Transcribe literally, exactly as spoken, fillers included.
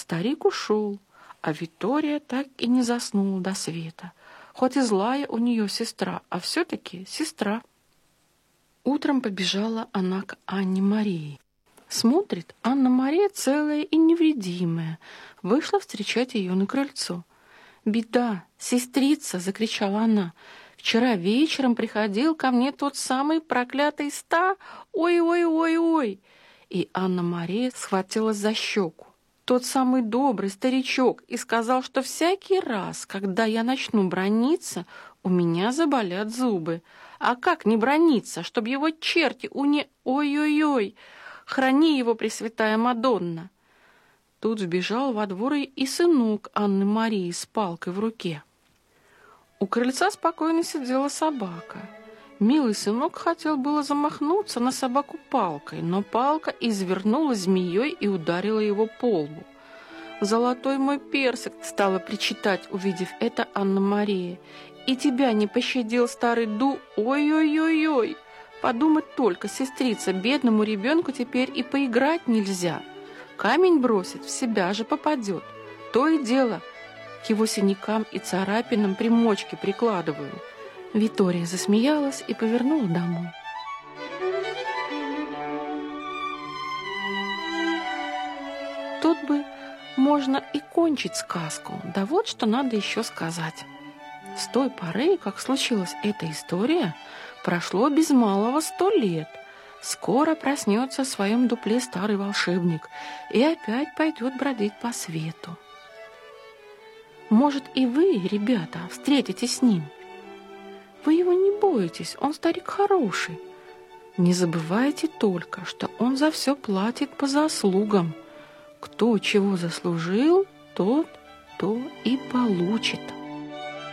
Старик ушел, а Витория так и не заснула до света. Хоть и злая у нее сестра, а все-таки сестра. Утром побежала она к Анне-Марии. Смотрит, Анна-Мария целая и невредимая. Вышла встречать ее на крыльцо. «Беда, сестрица!» — закричала она. «Вчера вечером приходил ко мне тот самый проклятый ста. Ой-ой-ой-ой!» И Анна-Мария схватилась за щеку. Тот самый добрый старичок и сказал, что всякий раз, когда я начну браниться, у меня заболят зубы. А как не браниться, чтоб его черти уне... Ой-ой-ой! Храни его, Пресвятая Мадонна!» Тут сбежал во двор и сынок Анны-Марии с палкой в руке. У крыльца спокойно сидела собака. Милый сынок хотел было замахнуться на собаку палкой, но палка извернулась змеей и ударила его по лбу. «Золотой мой персик!» — стала причитать, увидев это Анна-Мария. «И тебя не пощадил старый ду... Ой-ой-ой-ой! Подумать только, сестрица, бедному ребенку теперь и поиграть нельзя. Камень бросит, в себя же попадет. То и дело, к его синякам и царапинам примочки прикладываю». Витория засмеялась и повернула домой. Тут бы можно и кончить сказку, да вот что надо еще сказать. С той поры, как случилась эта история, прошло без малого сто лет. Скоро проснется в своем дупле старый волшебник и опять пойдет бродить по свету. Может, и вы, ребята, встретитесь с ним. Вы его не бойтесь, он старик хороший. Не забывайте только, что он за все платит по заслугам. Кто чего заслужил, тот то и получит.